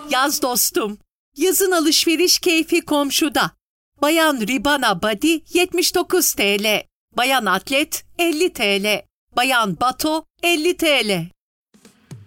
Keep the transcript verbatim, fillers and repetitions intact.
Yaz dostum. Yazın alışveriş keyfi komşuda. Bayan Ribana Body yetmiş dokuz TL. Bayan Atlet elli TL. Bayan Bato elli TL.